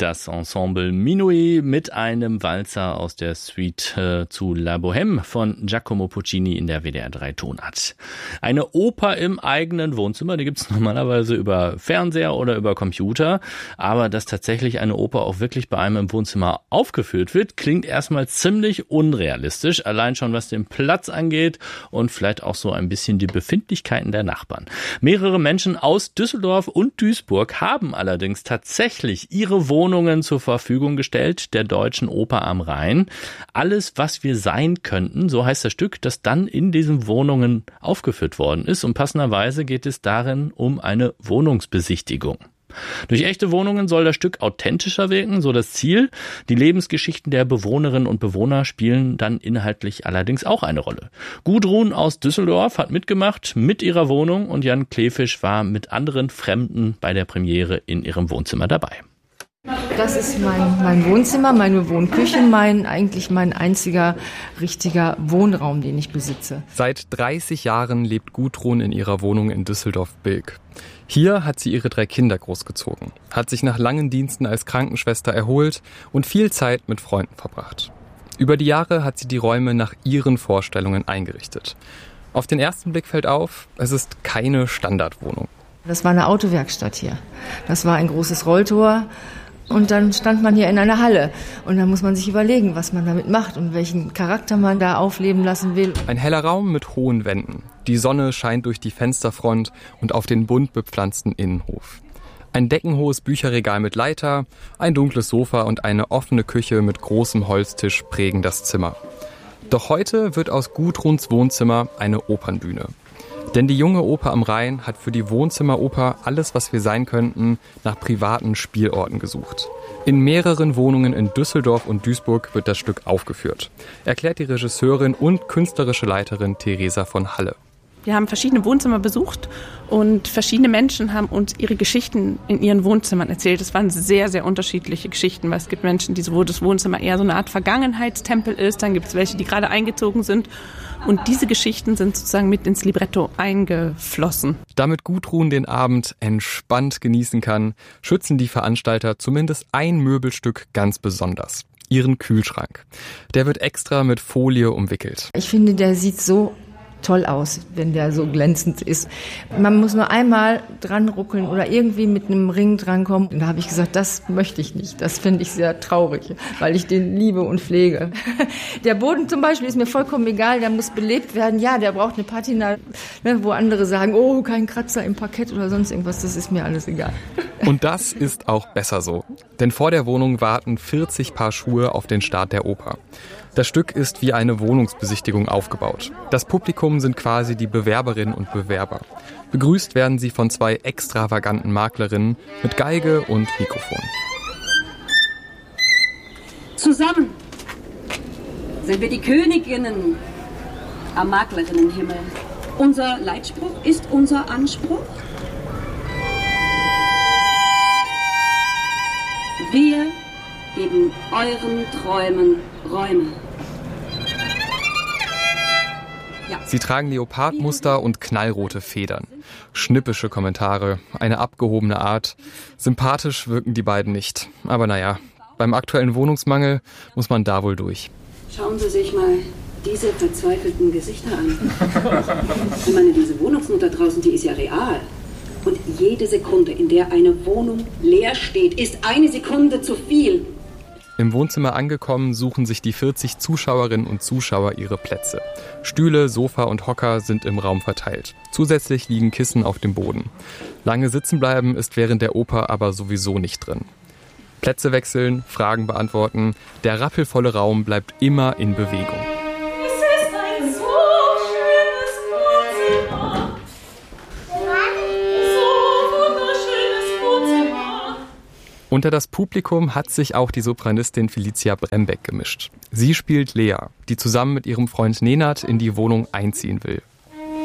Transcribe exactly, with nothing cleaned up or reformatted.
Das Ensemble Minuit mit einem Walzer aus der Suite äh, zu La Bohème von Giacomo Puccini in der W D R drei Tonart. Eine Oper im eigenen Wohnzimmer, die gibt es normalerweise über Fernseher oder über Computer, aber dass tatsächlich eine Oper auch wirklich bei einem im Wohnzimmer aufgeführt wird, klingt erstmal ziemlich unrealistisch, allein schon was den Platz angeht und vielleicht auch so ein bisschen die Befindlichkeiten der Nachbarn. Mehrere Menschen aus Düsseldorf und Duisburg haben allerdings tatsächlich ihre Wohnungen zur Verfügung gestellt, der Deutschen Oper am Rhein. Alles, was wir sein könnten, so heißt das Stück, das dann in diesen Wohnungen aufgeführt worden ist. Und passenderweise geht es darin um eine Wohnungsbesichtigung. Durch echte Wohnungen soll das Stück authentischer wirken, so das Ziel. Die Lebensgeschichten der Bewohnerinnen und Bewohner spielen dann inhaltlich allerdings auch eine Rolle. Gudrun aus Düsseldorf hat mitgemacht mit ihrer Wohnung und Jan Kleefisch war mit anderen Fremden bei der Premiere in ihrem Wohnzimmer dabei. Das ist mein, mein Wohnzimmer, meine Wohnküche, mein eigentlich mein einziger richtiger Wohnraum, den ich besitze. Seit dreißig Jahren lebt Gudrun in ihrer Wohnung in Düsseldorf-Bilk. Hier hat sie ihre drei Kinder großgezogen, hat sich nach langen Diensten als Krankenschwester erholt und viel Zeit mit Freunden verbracht. Über die Jahre hat sie die Räume nach ihren Vorstellungen eingerichtet. Auf den ersten Blick fällt auf, es ist keine Standardwohnung. Das war eine Autowerkstatt hier. Das war ein großes Rolltor. Und dann stand man hier in einer Halle und dann muss man sich überlegen, was man damit macht und welchen Charakter man da aufleben lassen will. Ein heller Raum mit hohen Wänden. Die Sonne scheint durch die Fensterfront und auf den bunt bepflanzten Innenhof. Ein deckenhohes Bücherregal mit Leiter, ein dunkles Sofa und eine offene Küche mit großem Holztisch prägen das Zimmer. Doch heute wird aus Gudruns Wohnzimmer eine Opernbühne. Denn die junge Oper am Rhein hat für die Wohnzimmeroper alles, was wir sein könnten, nach privaten Spielorten gesucht. In mehreren Wohnungen in Düsseldorf und Duisburg wird das Stück aufgeführt, erklärt die Regisseurin und künstlerische Leiterin Theresa von Halle. Wir haben verschiedene Wohnzimmer besucht und verschiedene Menschen haben uns ihre Geschichten in ihren Wohnzimmern erzählt. Es waren sehr, sehr unterschiedliche Geschichten, weil es gibt Menschen, die, wo das Wohnzimmer eher so eine Art Vergangenheitstempel ist. Dann gibt es welche, die gerade eingezogen sind. Und diese Geschichten sind sozusagen mit ins Libretto eingeflossen. Damit Gudrun den Abend entspannt genießen kann, schützen die Veranstalter zumindest ein Möbelstück ganz besonders. Ihren Kühlschrank. Der wird extra mit Folie umwickelt. Ich finde, der sieht so toll aus, wenn der so glänzend ist. Man muss nur einmal dran ruckeln oder irgendwie mit einem Ring drankommen. Und da habe ich gesagt, das möchte ich nicht. Das finde ich sehr traurig, weil ich den liebe und pflege. Der Boden zum Beispiel ist mir vollkommen egal, der muss belebt werden. Ja, der braucht eine Patina, ne, wo andere sagen, oh, kein Kratzer im Parkett oder sonst irgendwas. Das ist mir alles egal. Und das ist auch besser so. Denn vor der Wohnung warten vierzig Paar Schuhe auf den Start der Oper. Das Stück ist wie eine Wohnungsbesichtigung aufgebaut. Das Publikum sind quasi die Bewerberinnen und Bewerber. Begrüßt werden sie von zwei extravaganten Maklerinnen mit Geige und Mikrofon. Zusammen sind wir die Königinnen am Maklerinnenhimmel. Unser Leitspruch ist unser Anspruch. Wir geben euren Träumen Räume. Ja. Sie tragen Leopardmuster und knallrote Federn. Schnippische Kommentare, eine abgehobene Art. Sympathisch wirken die beiden nicht. Aber naja, beim aktuellen Wohnungsmangel muss man da wohl durch. Schauen Sie sich mal diese verzweifelten Gesichter an. Ich meine, diese Wohnungsnot da draußen, die ist ja real. Und jede Sekunde, in der eine Wohnung leer steht, ist eine Sekunde zu viel. Im Wohnzimmer angekommen, suchen sich die vierzig Zuschauerinnen und Zuschauer ihre Plätze. Stühle, Sofa und Hocker sind im Raum verteilt. Zusätzlich liegen Kissen auf dem Boden. Lange sitzen bleiben ist während der Oper aber sowieso nicht drin. Plätze wechseln, Fragen beantworten, der rappelvolle Raum bleibt immer in Bewegung. Es ist ein so schönes Wohnzimmer. So wunderschönes Wohnzimmer. Unter das Publikum hat sich auch die Sopranistin Felicia Brembeck gemischt. Sie spielt Lea, die zusammen mit ihrem Freund Nenad in die Wohnung einziehen will.